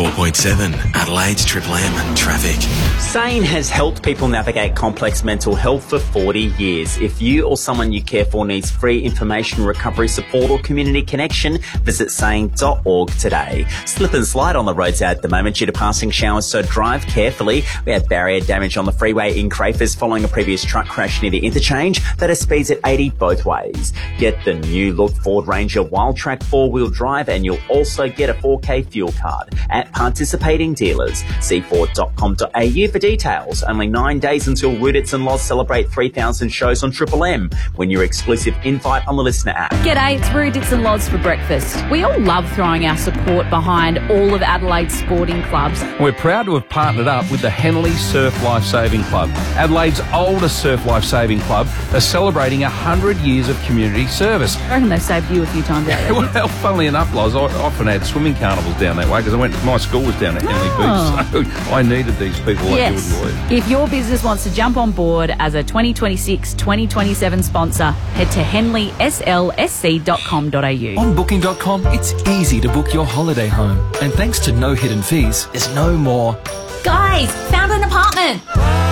94.7 Adelaide's Triple M traffic. SANE has helped people navigate complex mental health for 40 years. If you or someone you care for needs free information, recovery support or community connection, visit sane.org today. Slip and slide on the roads at the moment due to passing showers, so drive carefully. We had barrier damage on the freeway in Crafers following a previous truck crash near the interchange that has speeds at 80 both ways. Get the new look Ford Ranger Wildtrak 4-wheel drive and you'll also get a 4K fuel card at participating dealers. See Ford.com.au for details. Only 9 days until Ruditz and Loz celebrate 3,000 shows on Triple M. Win your exclusive invite on the Listener app. G'day, it's Ruditz and Loz for breakfast. We all love throwing our support behind all of Adelaide's sporting clubs. We're proud to have partnered up with the Henley Surf Life Saving Club. Adelaide's oldest surf life saving club are celebrating 100 years of community service. I reckon they've saved you a few times out there. Well, funnily enough, Loz, I often had swimming carnivals down that way because my school was down at Henley Beach, so I needed these people like you and Lloyd. If your business wants to jump on board as a 2026-2027 sponsor, head to henleyslsc.com.au. On Booking.com, it's easy to book your holiday home. And thanks to no hidden fees, there's no more. Guys, found an apartment.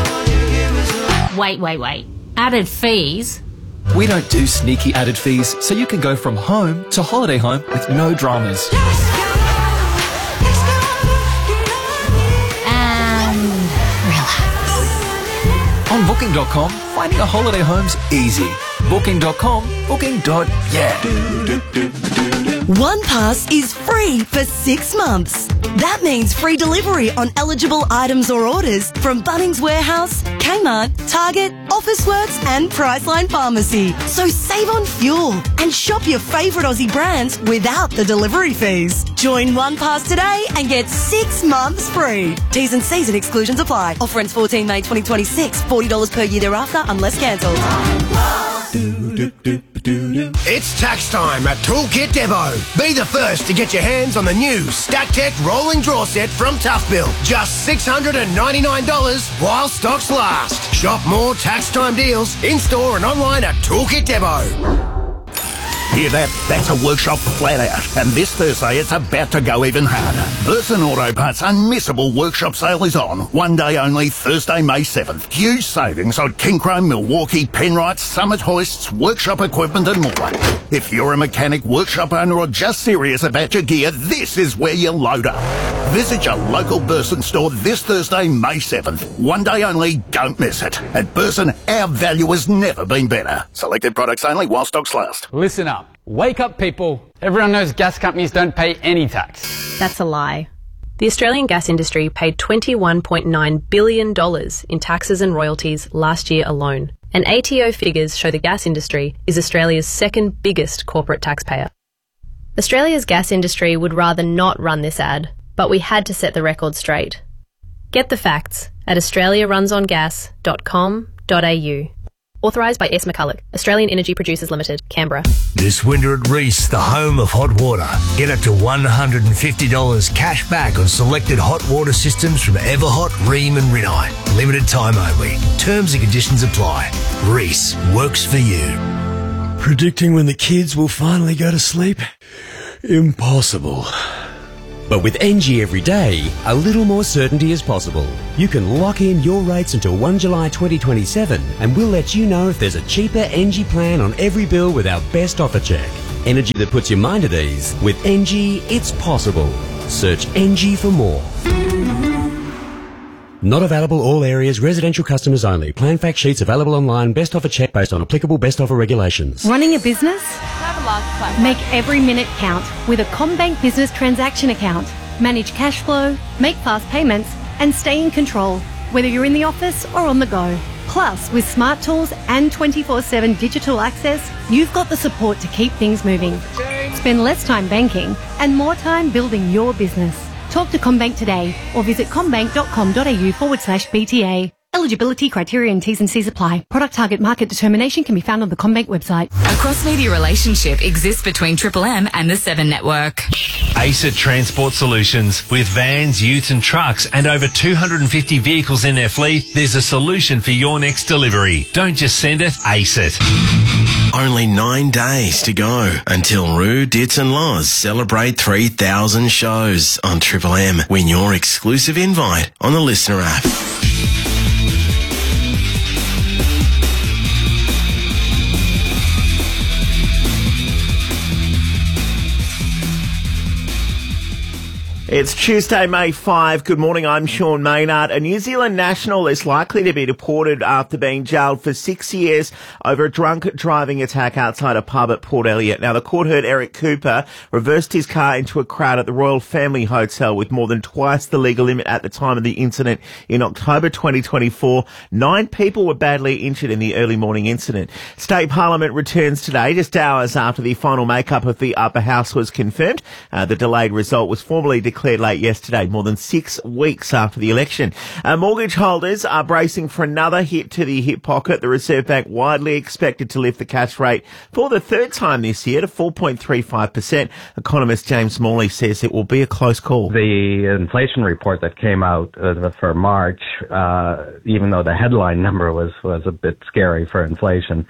Wait. Added fees? We don't do sneaky added fees, so you can go from home to holiday home with no dramas. And relax. On Booking.com, finding a holiday home's easy. Booking.com, booking.yeah. OnePass is free for 6 months. That means free delivery on eligible items or orders from Bunnings Warehouse, Kmart, Target, Officeworks and Priceline Pharmacy. So save on fuel and shop your favourite Aussie brands without the delivery fees. Join OnePass today and get 6 months free. T's and C's and exclusions apply. Offer ends 14 May 2026. $40 per year thereafter unless cancelled. It's tax time at Toolkit Depot. Be the first to get your hands on the new StackTech rolling draw set from Tough Bill. Just $699 while stocks last. Shop more tax time deals in-store and online at Toolkit Depot. Hear that? That's a workshop flat out. And this Thursday, it's about to go even harder. Burson Auto Parts' unmissable workshop sale is on. 1 day only, Thursday, May 7th. Huge savings on King Chrome, Milwaukee, Penrite, Summit hoists, workshop equipment and more. If you're a mechanic, workshop owner or just serious about your gear, this is where you load up. Visit your local Burson store this Thursday, May 7th. 1 day only, don't miss it. At Burson, our value has never been better. Selected products only while stocks last. Listen up. Wake up, people. Everyone knows gas companies don't pay any tax. That's a lie. The Australian gas industry paid $21.9 billion in taxes and royalties last year alone. And ATO figures show the gas industry is Australia's second biggest corporate taxpayer. Australia's gas industry would rather not run this ad, but we had to set the record straight. Get the facts at australiarunsongas.com.au. Authorised by S. McCulloch, Australian Energy Producers Limited, Canberra. This winter at Reece, the home of hot water. Get up to $150 cash back on selected hot water systems from Everhot, Rheem and Rinnai. Limited time only. Terms and conditions apply. Reece works for you. Predicting when the kids will finally go to sleep? Impossible. But with NG Everyday, a little more certainty is possible. You can lock in your rates until 1 July 2027 and we'll let you know if there's a cheaper NG plan on every bill with our best offer check. Energy that puts your mind at ease. With NG, it's possible. Search NG for more. Not available all areas, residential customers only. Plan fact sheets available online, best offer check based on applicable best offer regulations. Running a business? Make every minute count with a CommBank Business Transaction Account. Manage cash flow, make fast payments and stay in control, whether you're in the office or on the go. Plus, with smart tools and 24/7 digital access, you've got the support to keep things moving. Spend less time banking and more time building your business. Talk to CommBank today or visit commbank.com.au/BTA. Eligibility criteria and T's and C's apply. Product target market determination can be found on the CommBank website. A cross-media relationship exists between Triple M and the 7 Network. ACET Transport Solutions. With vans, utes and trucks and over 250 vehicles in their fleet, there's a solution for your next delivery. Don't just send it, ACET. Only 9 days to go until Roo, Dits and Loz celebrate 3,000 shows on Triple M. Win your exclusive invite on the Listener app. It's Tuesday, May 5. Good morning, I'm Sean Maynard. A New Zealand national is likely to be deported after being jailed for 6 years over a drunk driving attack outside a pub at Port Elliot. Now, the court heard Eric Cooper reversed his car into a crowd at the Royal Family Hotel with more than twice the legal limit at the time of the incident in October 2024. 9 people were badly injured in the early morning incident. State Parliament returns today, just hours after the final makeup of the upper house was confirmed. The delayed result was formally declared late yesterday, more than 6 weeks after the election. Mortgage holders are bracing for another hit to the hip pocket. The Reserve Bank widely expected to lift the cash rate for the third time this year to 4.35%. Economist James Morley says it will be a close call. The inflation report that came out for March, even though the headline number was a bit scary for inflation,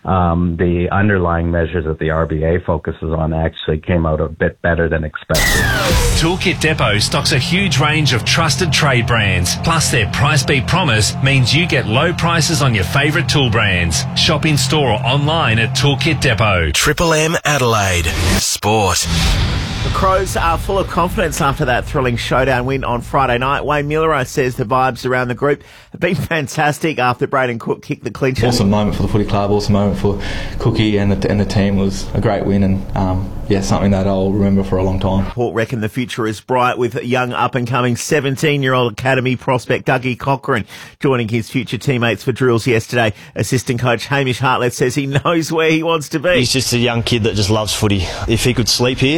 the underlying measures that the RBA focuses on actually came out a bit better than expected. Toolkit Depot stocks a huge range of trusted trade brands. Plus, their Price Beat promise means you get low prices on your favourite tool brands. Shop in store or online at Toolkit Depot. Triple M Adelaide. Sport. The Crows are full of confidence after that thrilling showdown win on Friday night. Wayne Millero says the vibes around the group have been fantastic after Braden Cook kicked the clincher. Awesome moment for the footy club, awesome moment for Cookie and the team. It was a great win and something that I'll remember for a long time. Port reckon the future is bright with young up-and-coming 17-year-old academy prospect Dougie Cochrane joining his future teammates for drills yesterday. Assistant coach Hamish Hartlett says he knows where he wants to be. He's just a young kid that just loves footy. If he could sleep here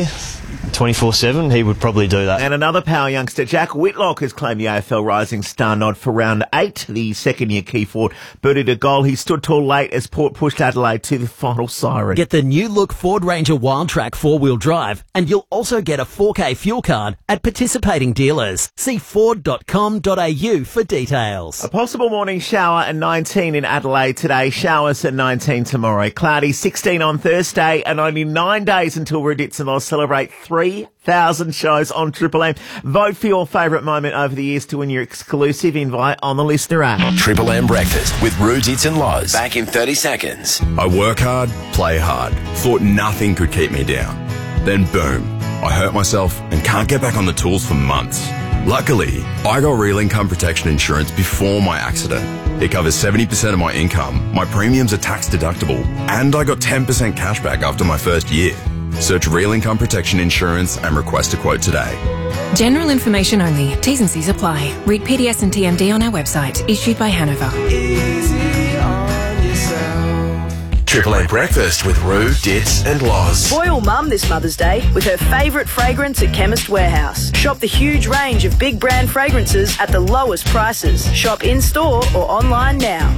24/7, he would probably do that. And another power youngster, Jack Whitlock, has claimed the AFL Rising Star nod for round 8. The second-year key forward booted a goal. He stood tall late as Port pushed Adelaide to the final siren. Get the new look Ford Ranger Wildtrak 4-wheel drive, and you'll also get a 4K fuel card at participating dealers. See Ford.com.au for details. A possible morning shower at 19 in Adelaide today. Showers at 19 tomorrow. Cloudy 16 on Thursday, and only 9 days until Rudits and I'll celebrate 3,000 shows on Triple M. Vote for your favourite moment over the years to win your exclusive invite on the Listener app. Triple M Breakfast with Roo, Dits and Loz. Back in 30 seconds. I work hard, play hard. Thought nothing could keep me down. Then boom, I hurt myself and can't get back on the tools for months. Luckily, I got real income protection insurance before my accident. It covers 70% of my income, my premiums are tax deductible, and I got 10% cash back after my first year. Search Real Income Protection Insurance and request a quote today. General information only. T's and C's apply. Read PDS and TMD on our website. Issued by Hanover. Triple M Breakfast with Roo, Dits and Loz. Spoil Mum this Mother's Day with her favourite fragrance at Chemist Warehouse. Shop the huge range of big brand fragrances at the lowest prices. Shop in-store or online now.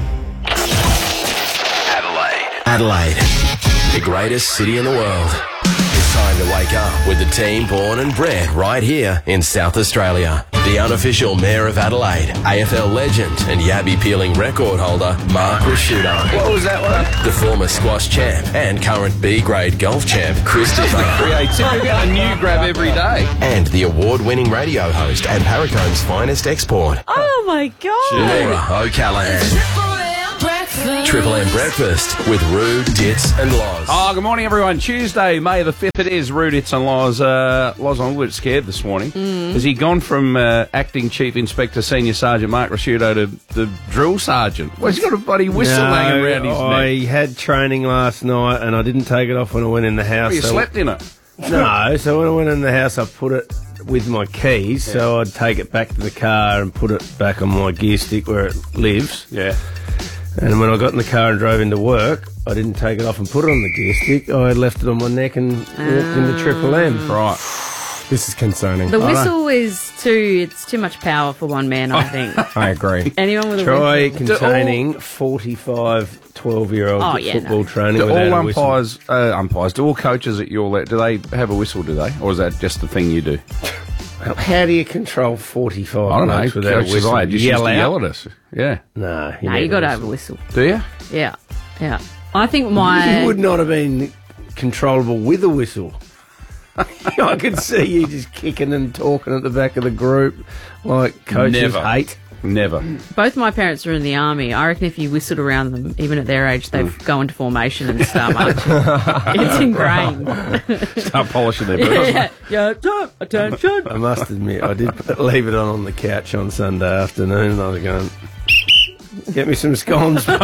Adelaide, the greatest city in the world. It's time to wake up with the team born and bred right here in South Australia. The unofficial Mayor of Adelaide, AFL legend and Yabby peeling record holder, Mark Rashudo. What was that one? The former squash champ and current B-grade golf champ, Chris Dipper. Creativity, a new grab every day. And the award-winning radio host and Paracome's finest export, Oh my God. Laura O'Callaghan. Triple M Breakfast with Roo, Dits and Loz. Oh, good morning, everyone. Tuesday, May the 5th, it is Roo, Dits and Loz. Loz, I'm a bit scared this morning. Has he gone from Acting Chief Inspector Senior Sergeant Mark Rashudo to the Drill Sergeant? Well, he's got a bloody whistle hanging around his neck. I had training last night and I didn't take it off when I went in the house. Oh, you slept in it? No, so when I went in the house I put it with my keys, so I'd take it back to the car and put it back on my gear stick where it lives. Yeah. And when I got in the car and drove into work, I didn't take it off and put it on the gear stick. I left it on my neck and walked into Triple M. Right. This is concerning. The whistle is it's too much power for one man, I think. I agree. Anyone with a Try whistle? containing 45 12-year-olds at football training do without all a whistle. umpires, do all coaches at your do they have a whistle, do they? Or is that just the thing you do? How do you control 45 I don't know. blokes without a Coaches whistle? I just used to yell at us. Yeah. No, No, you got to have a whistle. Do you? Yeah, yeah. I think my... You would not have been controllable with a whistle. I could see you just kicking and talking at the back of the group like coaches hate. Never. Both my parents are in the army. I reckon if you whistled around them, even at their age, they'd go into formation and start marching. It's ingrained. Start polishing their boots. Yeah, time, attention. I must admit, I did leave it on the couch on Sunday afternoon and I was going, get me some scones, please.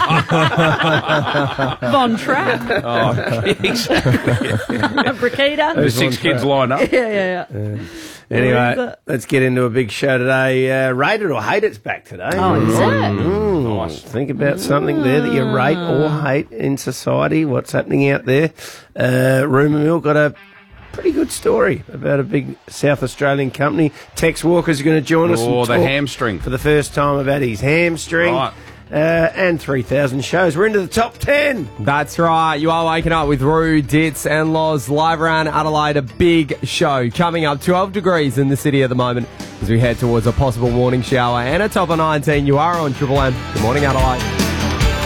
Von Trapp. Oh, exactly. Brigida. There's 6 kids lined up. Yeah. Anyway, let's get into a big show today. Rate it or hate it's back today. Oh, is it? Nice. Think about something there that you rate or hate in society. What's happening out there? Rumour Mill got a pretty good story about a big South Australian company. Tex Walker's going to join us. Oh, the hamstring. For the first time about his hamstring. Right. And 3,000 shows. We're into the top 10. That's right. You are waking up with Roo, Ditz and Loz live around Adelaide. A big show coming up. 12 degrees in the city at the moment as we head towards a possible morning shower and a top of 19. You are on Triple M. Good morning, Adelaide.